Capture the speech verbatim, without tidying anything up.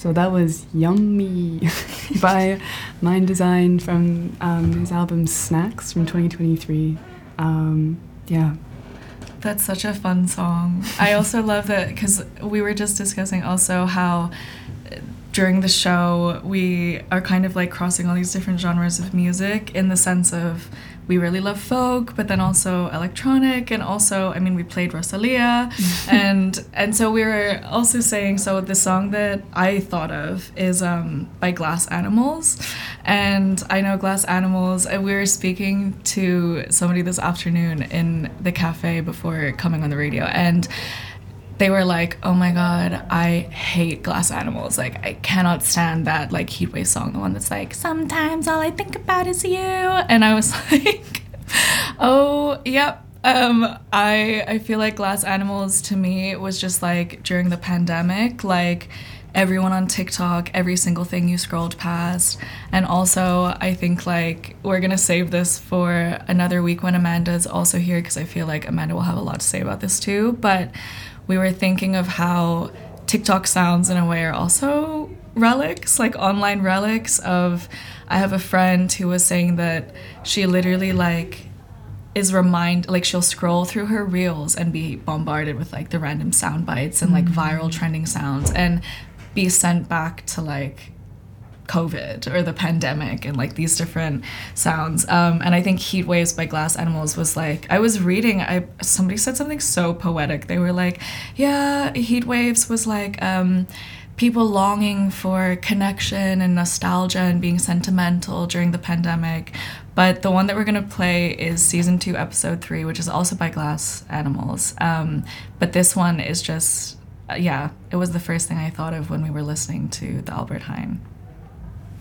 So that was Yummy by Mind Design from um, his album Snacks from twenty twenty-three. Um, yeah. That's such a fun song. I also love that because we were just discussing also how during the show we are kind of like crossing all these different genres of music in the sense of we really love folk, but then also electronic, and also, I mean, we played Rosalia, and and so we were also saying, so the song that I thought of is um, by Glass Animals, and I know Glass Animals, and we were speaking to somebody this afternoon in the cafe before coming on the radio, and they were like, oh my god, I hate Glass Animals. Like, I cannot stand that, like, Heatwave song, the one that's like, sometimes all I think about is you. And I was like, oh, yep. Um, I I feel like Glass Animals, to me, was just like, during the pandemic, like, everyone on TikTok, every single thing you scrolled past. And also, I think, like, we're going to save this for another week when Amanda's also here, because I feel like Amanda will have a lot to say about this too. But we were thinking of how TikTok sounds in a way are also relics, like online relics of, I have a friend who was saying that she literally like is remind, like she'll scroll through her reels and be bombarded with like the random sound bites and like viral trending sounds and be sent back to like COVID or the pandemic and like these different sounds. Um, and I think Heat Waves by Glass Animals was like, I was reading, I somebody said something so poetic. They were like, yeah, Heat Waves was like um, people longing for connection and nostalgia and being sentimental during the pandemic. But the one that we're going to play is season two, episode three, which is also by Glass Animals. Um, but this one is just, uh, yeah, it was the first thing I thought of when we were listening to the Albert Heijn.